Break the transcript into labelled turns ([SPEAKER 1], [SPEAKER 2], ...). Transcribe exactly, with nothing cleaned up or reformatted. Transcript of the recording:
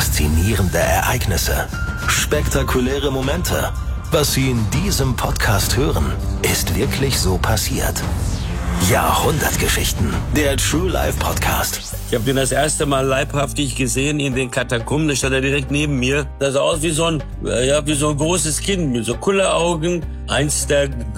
[SPEAKER 1] Faszinierende Ereignisse. Spektakuläre Momente. Was Sie in diesem Podcast hören, ist wirklich so passiert. Jahrhundertgeschichten. Der True Life Podcast.
[SPEAKER 2] Ich habe den das erste Mal leibhaftig gesehen in den Katakomben. Da stand er direkt neben mir. Das sah aus wie so ein, ja, wie so ein großes Kind mit so Kulleraugen. Eins der